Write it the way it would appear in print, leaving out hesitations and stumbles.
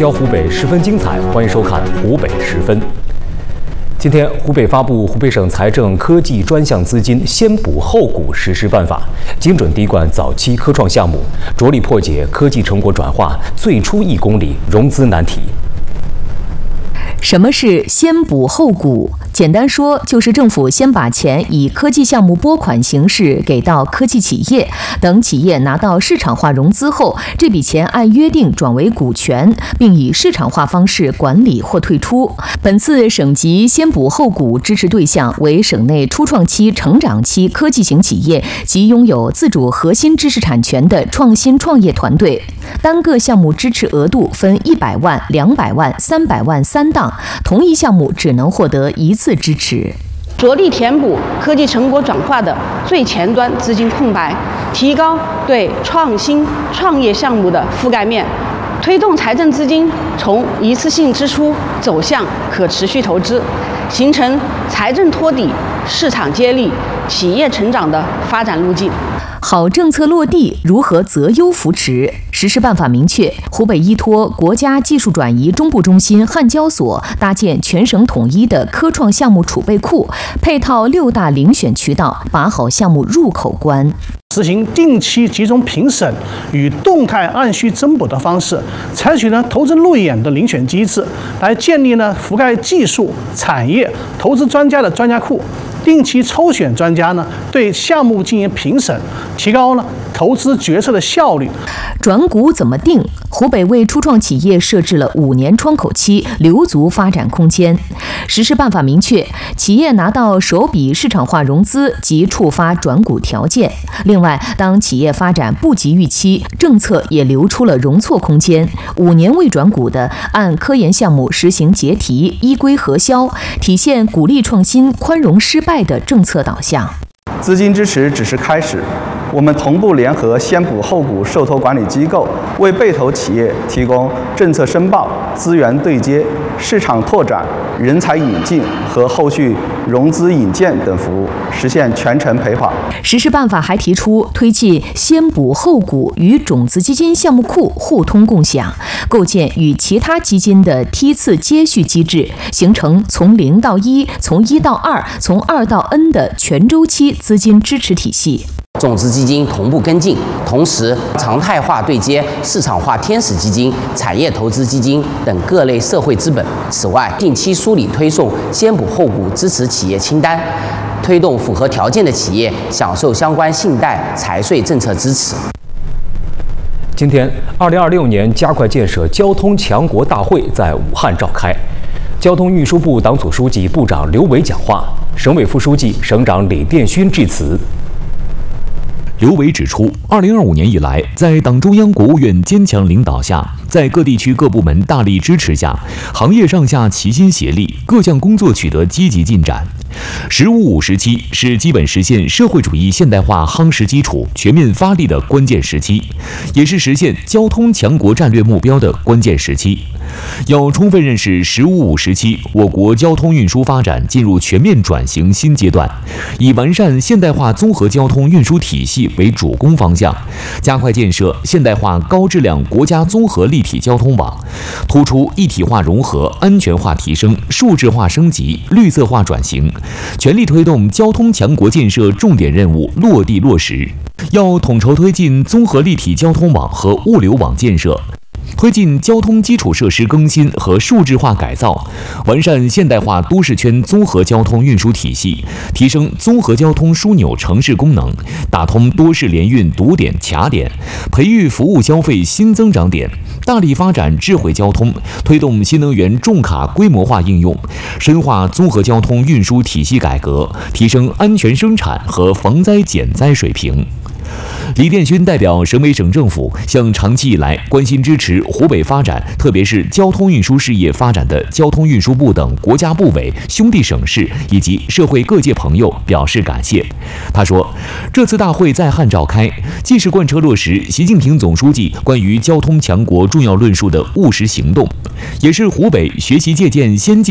焦湖北十分精彩，欢迎收看湖北十分。今天，湖北发布湖北省财政科技专项资金先补后鼓实施办法，精准滴灌早期科创项目，着力破解科技成果转化最初1公里融资难题。 什么是先补后鼓？简单说，就是政府先把钱以科技项目拨款形式给到科技企业，等企业拿到市场化融资后，这笔钱按约定转为股权，并以市场化方式管理或退出。本次省级先补后鼓支持对象为省内初创期、成长期科技型企业及拥有自主核心知识产权的创新创业团队。单个项目支持额度分100万、200万、300万3档，同一项目只能获得1次支持。 着力填补科技成果转化的最前端资金空白，提高对创新创业项目的覆盖面，推动财政资金从一次性支出走向可持续投资，形成财政托底、市场接力、企业成长的发展路径。 好政策落地，如何择优扶持？实施办法明确，湖北依托国家技术转移中部中心汉交所，搭建全省统一的科创项目储备库，配套6大遴选渠道，把好项目入口关。 实行定期集中评审与动态按需增补的方式，采取投资路演的遴选机制，来建立覆盖技术、产业、投资专家的专家库。定期抽选专家对项目进行评审，提高投资决策的效率。 转股怎么定？湖北为初创企业设置了5年窗口期，留足发展空间。实施办法明确，企业拿到首笔市场化融资即触发转股条件。另外，当企业发展不及预期，政策也留出了容错空间。5年未转股的，按科研项目实行结题，依规核销，体现鼓励创新、宽容失败的政策导向。 资金支持只是开始，我们同步联合先补后鼓受托管理机构，为被投企业提供政策申报、资源对接、市场拓展、人才引进和后续融资引荐等服务，实现全程陪跑。 实施办法还提出，推进先补后鼓与种子基金项目库互通共享，构建与其他基金的梯次接续机制，形成从0到1、从1到2、从2到 N 的全周期资金支持体系。 种子基金同步跟进，同时常态化对接市场化天使基金、产业投资基金等各类社会资本。此外，定期梳理推送先补后鼓支持企业清单，推动符合条件的企业享受相关信贷、财税政策支持。 今天，2026年加快建设交通强国大会在武汉召开，交通运输部党组书记、部长刘伟讲话，省委副书记、省长李殿勋致辞。 刘伟指出，2025年以来，在党中央、国务院坚强领导下，在各地区各部门大力支持下，行业上下齐心协力，各项工作取得积极进展。“15+5”时期是基本实现社会主义现代化夯实基础、全面发力的关键时期，也是实现交通强国战略目标的关键时期。要充分认识“15+5”时期我国交通运输发展进入全面转型新阶段，以完善现代化综合交通运输体系为主攻方向，加快建设现代化高质量国家综合立体交通网，突出一体化融合、安全化提升、数字化升级、绿色化转型，全力推动交通强国建设重点任务落地落实。要统筹推进综合立体交通网和物流网建设，推进交通基础设施更新和数字化改造，完善现代化都市圈综合交通运输体系，提升综合交通枢纽城市功能，打通多市联运堵点卡点，培育服务消费新增长点，大力发展智慧交通，推动新能源重卡规模化应用，深化综合交通运输体系改革，提升安全生产和防灾减灾水平。李殿勋代表省委省政府向长期以来关心支持湖北发展，特别是交通运输事业发展的交通运输部等国家部委、兄弟省市以及社会各界朋友表示感谢。他说，这次大会在汉召开，既是贯彻落实习近平总书记关于交通强国重要论述的务实行动，也是湖北学习借鉴先进